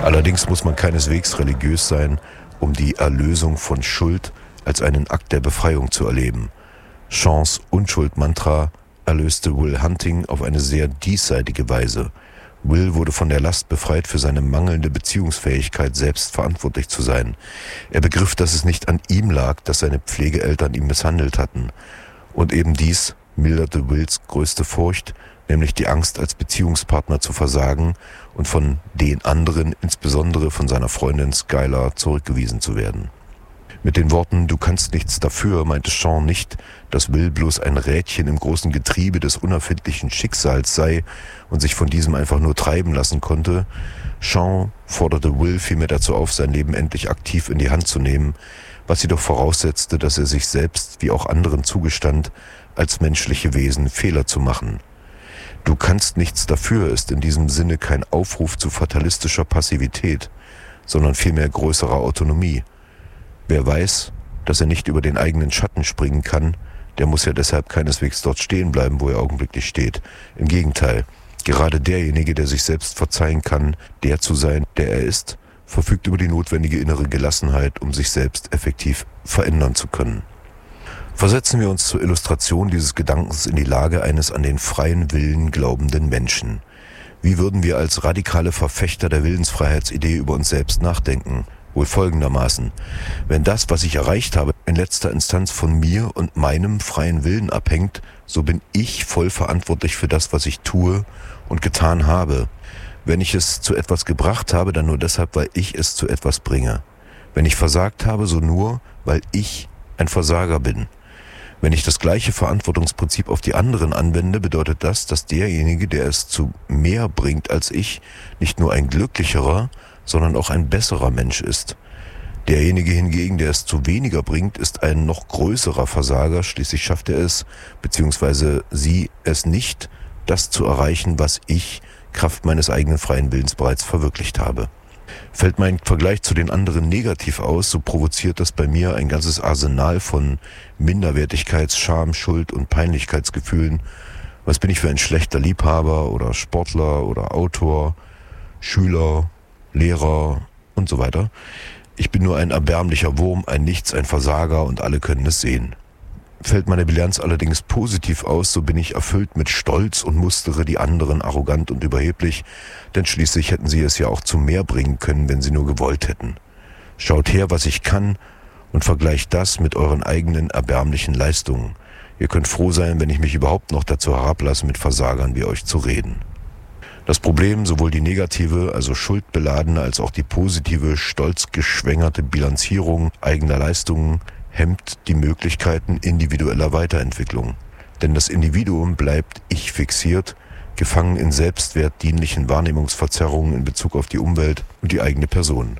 Allerdings muss man keineswegs religiös sein, um die Erlösung von Schuld als einen Akt der Befreiung zu erleben. Shaws Unschuld-Mantra erlöste Will Hunting auf eine sehr diesseitige Weise. Will wurde von der Last befreit, für seine mangelnde Beziehungsfähigkeit selbst verantwortlich zu sein. Er begriff, dass es nicht an ihm lag, dass seine Pflegeeltern ihn misshandelt hatten. Und eben dies milderte Wills größte Furcht, nämlich die Angst, als Beziehungspartner zu versagen und von den anderen, insbesondere von seiner Freundin Skylar, zurückgewiesen zu werden. Mit den Worten »Du kannst nichts dafür« meinte Shaw nicht, dass Will bloß ein Rädchen im großen Getriebe des unerfindlichen Schicksals sei und sich von diesem einfach nur treiben lassen konnte. Shaw forderte Will vielmehr dazu auf, sein Leben endlich aktiv in die Hand zu nehmen, was jedoch voraussetzte, dass er sich selbst wie auch anderen zugestand, als menschliche Wesen Fehler zu machen. »Du kannst nichts dafür« ist in diesem Sinne kein Aufruf zu fatalistischer Passivität, sondern vielmehr größerer Autonomie. Wer weiß, dass er nicht über den eigenen Schatten springen kann, der muss ja deshalb keineswegs dort stehen bleiben, wo er augenblicklich steht. Im Gegenteil, gerade derjenige, der sich selbst verzeihen kann, der zu sein, der er ist, verfügt über die notwendige innere Gelassenheit, um sich selbst effektiv verändern zu können. Versetzen wir uns zur Illustration dieses Gedankens in die Lage eines an den freien Willen glaubenden Menschen. Wie würden wir als radikale Verfechter der Willensfreiheitsidee über uns selbst nachdenken? Wohl folgendermaßen: Wenn das, was ich erreicht habe, in letzter Instanz von mir und meinem freien Willen abhängt, so bin ich voll verantwortlich für das, was ich tue und getan habe. Wenn ich es zu etwas gebracht habe, dann nur deshalb, weil ich es zu etwas bringe. Wenn ich versagt habe, so nur, weil ich ein Versager bin. Wenn ich das gleiche Verantwortungsprinzip auf die anderen anwende, bedeutet das, dass derjenige, der es zu mehr bringt als ich, nicht nur ein glücklicherer, sondern auch ein besserer Mensch ist. Derjenige hingegen, der es zu weniger bringt, ist ein noch größerer Versager. Schließlich schafft er es, beziehungsweise sie es nicht, das zu erreichen, was ich, Kraft meines eigenen freien Willens, bereits verwirklicht habe. Fällt mein Vergleich zu den anderen negativ aus, so provoziert das bei mir ein ganzes Arsenal von Minderwertigkeits-, Scham-, Schuld- und Peinlichkeitsgefühlen. Was bin ich für ein schlechter Liebhaber oder Sportler oder Autor, Schüler, Lehrer und so weiter. Ich bin nur ein erbärmlicher Wurm, ein Nichts, ein Versager und alle können es sehen. Fällt meine Bilanz allerdings positiv aus, so bin ich erfüllt mit Stolz und mustere die anderen arrogant und überheblich, denn schließlich hätten sie es ja auch zu mehr bringen können, wenn sie nur gewollt hätten. Schaut her, was ich kann und vergleicht das mit euren eigenen erbärmlichen Leistungen. Ihr könnt froh sein, wenn ich mich überhaupt noch dazu herablasse, mit Versagern wie euch zu reden. Das Problem, sowohl die negative, also schuldbeladene, als auch die positive, stolzgeschwängerte Bilanzierung eigener Leistungen hemmt die Möglichkeiten individueller Weiterentwicklung. Denn das Individuum bleibt ich-fixiert, gefangen in selbstwertdienlichen Wahrnehmungsverzerrungen in Bezug auf die Umwelt und die eigene Person.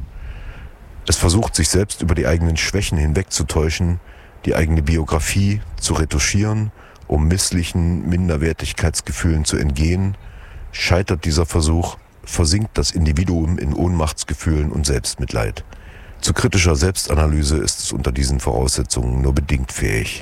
Es versucht, sich selbst über die eigenen Schwächen hinwegzutäuschen, die eigene Biografie zu retuschieren, um misslichen Minderwertigkeitsgefühlen zu entgehen. Scheitert dieser Versuch, versinkt das Individuum in Ohnmachtsgefühlen und Selbstmitleid. Zu kritischer Selbstanalyse ist es unter diesen Voraussetzungen nur bedingt fähig.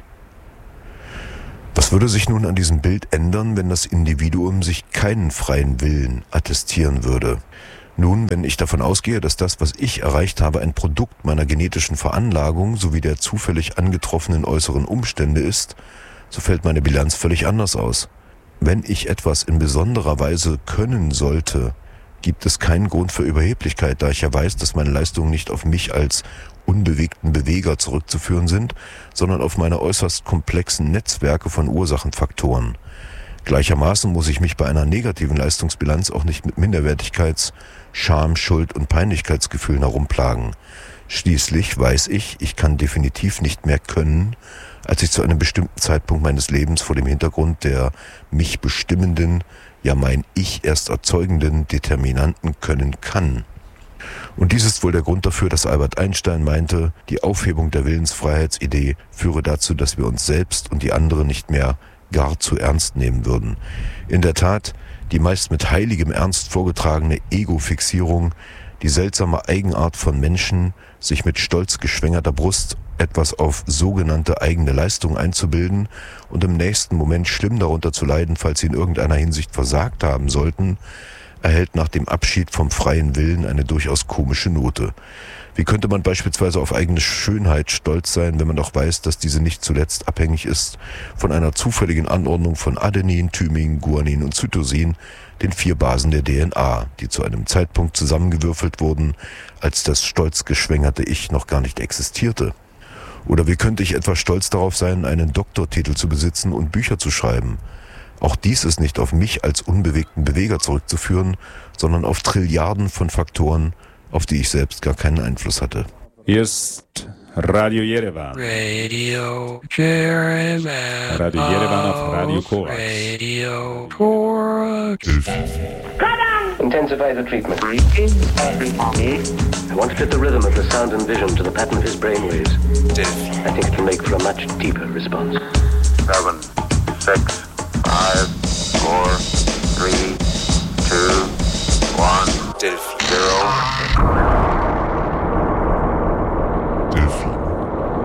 Was würde sich nun an diesem Bild ändern, wenn das Individuum sich keinen freien Willen attestieren würde? Nun, wenn ich davon ausgehe, dass das, was ich erreicht habe, ein Produkt meiner genetischen Veranlagung sowie der zufällig angetroffenen äußeren Umstände ist, so fällt meine Bilanz völlig anders aus. Wenn ich etwas in besonderer Weise können sollte, gibt es keinen Grund für Überheblichkeit, da ich ja weiß, dass meine Leistungen nicht auf mich als unbewegten Beweger zurückzuführen sind, sondern auf meine äußerst komplexen Netzwerke von Ursachenfaktoren. Gleichermaßen muss ich mich bei einer negativen Leistungsbilanz auch nicht mit Minderwertigkeits-, Scham-, Schuld- und Peinlichkeitsgefühlen herumplagen. Schließlich weiß ich, ich kann definitiv nicht mehr können, als ich zu einem bestimmten Zeitpunkt meines Lebens vor dem Hintergrund der mich bestimmenden, ja mein Ich erst erzeugenden Determinanten können kann. Und dies ist wohl der Grund dafür, dass Albert Einstein meinte, die Aufhebung der Willensfreiheitsidee führe dazu, dass wir uns selbst und die anderen nicht mehr gar zu ernst nehmen würden. In der Tat, die meist mit heiligem Ernst vorgetragene Ego-Fixierung, die seltsame Eigenart von Menschen, sich mit stolz geschwängerter Brust etwas auf sogenannte eigene Leistung einzubilden und im nächsten Moment schlimm darunter zu leiden, falls sie in irgendeiner Hinsicht versagt haben sollten, erhält nach dem Abschied vom freien Willen eine durchaus komische Note. Wie könnte man beispielsweise auf eigene Schönheit stolz sein, wenn man doch weiß, dass diese nicht zuletzt abhängig ist von einer zufälligen Anordnung von Adenin, Thymin, Guanin und Cytosin, den 4 Basen der DNA, die zu einem Zeitpunkt zusammengewürfelt wurden, als das stolz geschwängerte Ich noch gar nicht existierte? Oder wie könnte ich etwa stolz darauf sein, einen Doktortitel zu besitzen und Bücher zu schreiben? Auch dies ist nicht auf mich als unbewegten Beweger zurückzuführen, sondern auf Trilliarden von Faktoren, auf die ich selbst gar keinen Einfluss hatte. Hier ist Radio Yerevan. Radio Yerevan. Radio Yerevan auf Radio Korax. Radio Korax. Intensify the treatment. I want to fit the rhythm of the sound and vision to the pattern of his brainwaves. I think it can make for a much deeper response. 7, 6, 5, 4, 3, 2, 1, 0.